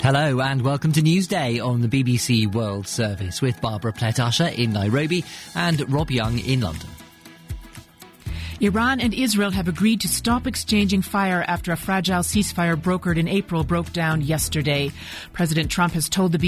Hello and welcome to Newsday on the BBC World Service with Barbara Plett-Usher in Nairobi and Rob Young in London. Iran and Israel have agreed to stop exchanging fire after a fragile ceasefire brokered in April broke down yesterday. President Trump has told the